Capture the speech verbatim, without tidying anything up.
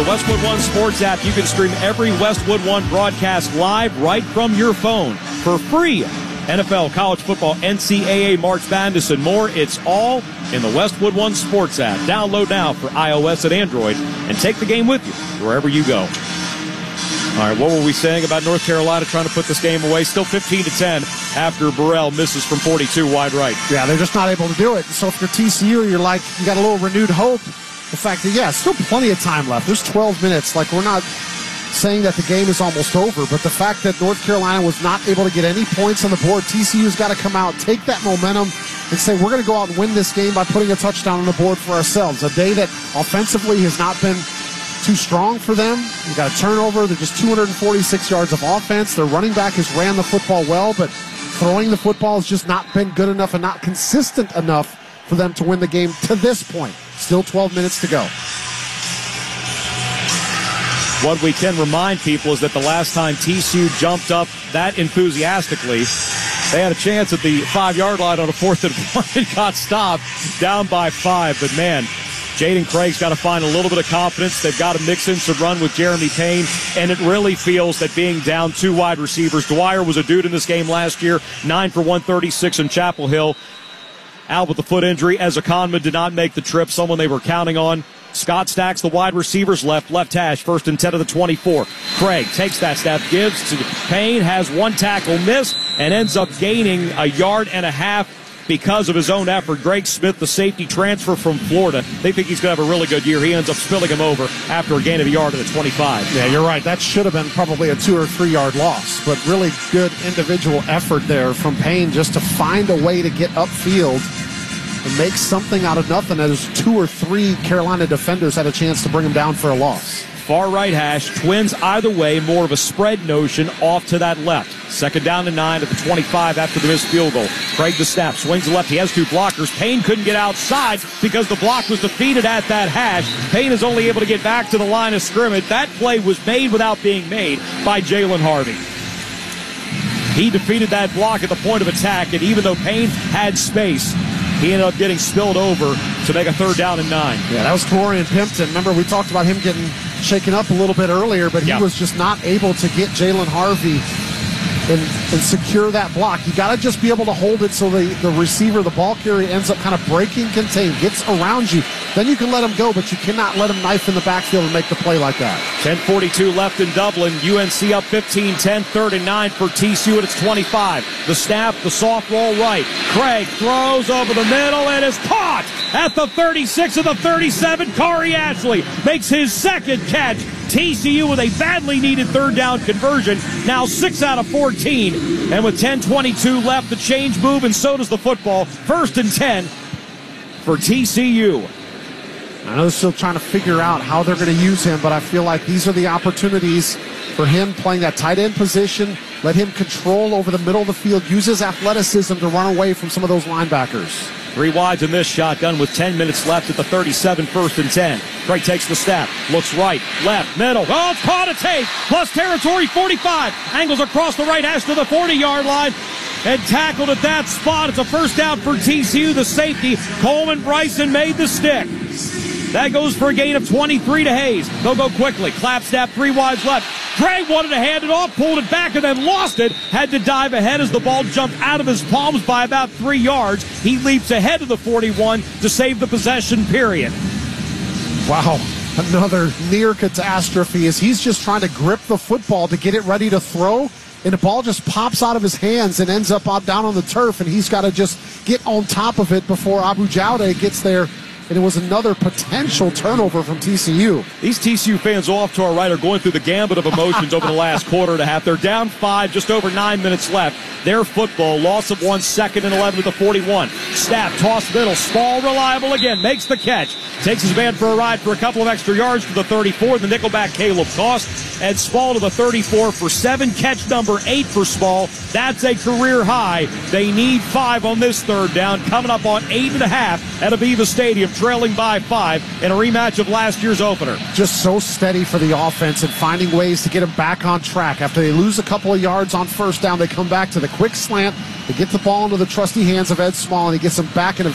Westwood One Sports app. You can stream every Westwood One broadcast live right from your phone for free. N F L, college football, N C double A, March Madness, and more. It's all in the Westwood One Sports app. Download now for iOS and Android and take the game with you wherever you go. All right, what were we saying about North Carolina trying to put this game away? Still fifteen to ten after Burrell misses from forty-two wide right. Yeah, they're just not able to do it. So if you're T C U, you're like, you got a little renewed hope. The fact that, yeah, still plenty of time left. There's twelve minutes. Like, we're not saying that the game is almost over, but the fact that North Carolina was not able to get any points on the board, T C U's got to come out, take that momentum, and say, we're going to go out and win this game by putting a touchdown on the board for ourselves. A day that offensively has not been too strong for them. You got a turnover. They're just two hundred forty-six yards of offense. Their running back has ran the football well, but throwing the football has just not been good enough and not consistent enough for them to win the game to this point. Still twelve minutes to go. What we can remind people is that the last time T C U jumped up that enthusiastically, they had a chance at the five-yard line on a fourth and one and got stopped down by five. But, man, Jaden Craig's got to find a little bit of confidence. They've got to mix in some run with Jeremy Payne, and it really feels that being down two wide receivers. Dwyer was a dude in this game last year, nine for one thirty-six in Chapel Hill. Out with the foot injury. Ezra Conman did not make the trip, someone they were counting on. Scott Stacks, the wide receivers left, left hash, first and ten of the twenty-four. Craig takes that snap, gives to Payne, has one tackle miss, and ends up gaining a yard and a half because of his own effort. Greg Smith, the safety transfer from Florida, they think he's going to have a really good year. He ends up spilling him over after a gain of a yard at the twenty-five. Yeah, you're right. That should have been probably a two or three yard loss, but really good individual effort there from Payne just to find a way to get upfield and make something out of nothing as two or three Carolina defenders had a chance to bring him down for a loss. Far right hash, Twins either way, more of a spread notion off to that left. Second down to nine at the twenty-five after the missed field goal. Craig the snap, swings the left. He has two blockers. Payne couldn't get outside because the block was defeated at that hash. Payne is only able to get back to the line of scrimmage. That play was made without being made by Jalen Harvey. He defeated that block at the point of attack, and even though Payne had space, he ended up getting spilled over to make a third down and nine. Yeah, that was Torian Pimpton. Remember, we talked about him getting shaken up a little bit earlier, but he yeah. was just not able to get Jalen Harvey and, and secure that block. You got to just be able to hold it so the, the receiver, the ball carrier, ends up kind of breaking contain, gets around you. Then you can let him go, but you cannot let him knife in the backfield and make the play like that. ten forty-two left in Dublin. U N C up fifteen ten, third and nine for T C U at its twenty-five. The snap, the soft roll right. Craig throws over the middle and is caught at the thirty-six of the thirty-seven. Kari Ashley makes his second catch. T C U with a badly needed third down conversion. Now six out of fourteen. And with ten twenty-two left, the change move, and so does the football. First and ten for T C U. I know they're still trying to figure out how they're going to use him, but I feel like these are the opportunities for him playing that tight end position. Let him control over the middle of the field, use his athleticism to run away from some of those linebackers. Three wides in this shotgun with ten minutes left at the thirty-seven, first and ten. Craig takes the snap, looks right, left, middle. Oh, it's caught a tape. Plus territory, forty-five. Angles across the right hash to the forty-yard line. And tackled at that spot. It's a first down for T C U. The safety, Coleman Bryson, made the stick. That goes for a gain of twenty-three to Hayes. They'll go quickly. Clap snap, three wides left. Craig wanted to hand it off, pulled it back, and then lost it. Had to dive ahead as the ball jumped out of his palms by about three yards. He leaps ahead of the forty-one to save the possession, period. Wow. Another near catastrophe as he's just trying to grip the football to get it ready to throw. And the ball just pops out of his hands and ends up out down on the turf, and he's got to just get on top of it before Abu Jaude gets there. And it was another potential turnover from T C U. These T C U fans off to our right are going through the gambit of emotions over the last quarter and a half. They're down five, just over nine minutes left. Their football, loss of one, second and eleven to the forty-one. Snap, toss middle, Small, reliable again, makes the catch. Takes his man for a ride for a couple of extra yards to the thirty-four. The nickelback Caleb Cost, and Small to the thirty-four for seven. Catch number eight for Small. That's a career high. They need five on this third down. Coming up on eight and a half at Aviva Stadium, trailing by five in a rematch of last year's opener. Just so steady for the offense and finding ways to get them back on track. After they lose a couple of yards on first down, they come back to the quick slant. They get the ball into the trusty hands of Ed Small, and he gets them back in a